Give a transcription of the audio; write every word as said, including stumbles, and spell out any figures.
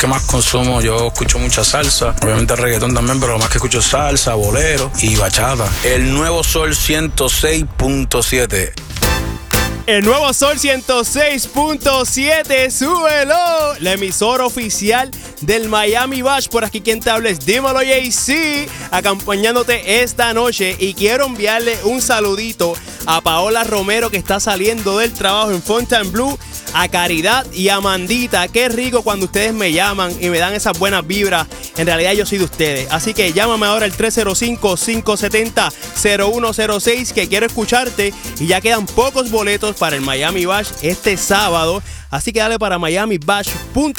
¿Qué más consumo? Yo escucho mucha salsa, obviamente reggaetón también, pero lo más que escucho es salsa, bolero y bachata. El Nuevo Sol ciento seis punto siete. El Nuevo Sol ciento seis punto siete, súbelo. La emisora oficial del Miami Bash. Por aquí quien te habla es Dímelo J C, acompañándote esta noche. Y quiero enviarle un saludito a Paola Romero, que está saliendo del trabajo en Fontainebleau, a Caridad y a Mandita. Qué rico cuando ustedes me llaman y me dan esas buenas vibras. En realidad yo soy de ustedes. Así que llámame ahora al tres cero cinco, cinco siete cero, cero uno cero seis, que quiero escucharte. Y ya quedan pocos boletos para el Miami Bash este sábado. Así que dale para miami bash punto com.